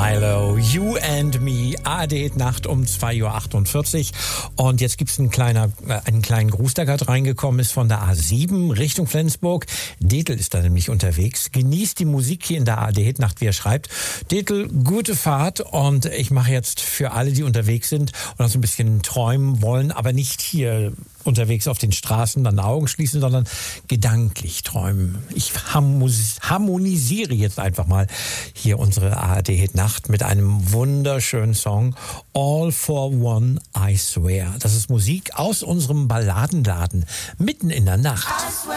Milo, You and Me, ARD Nacht um 2.48 Uhr. Und jetzt gibt's einen kleinen Gruß, der gerade reingekommen ist von der A7 Richtung Flensburg. Detel ist da nämlich unterwegs. Genießt die Musik hier in der ARD Nacht, wie er schreibt. Detel, gute Fahrt. Und ich mache jetzt für alle, die unterwegs sind und auch so ein bisschen träumen wollen, aber nicht hier unterwegs auf den Straßen dann Augen schließen, sondern gedanklich träumen. Ich harmonisiere jetzt einfach mal hier unsere ARD Nacht mit einem wunderschönen Song, All for One, I Swear. Das ist Musik aus unserem Balladenladen mitten in der Nacht.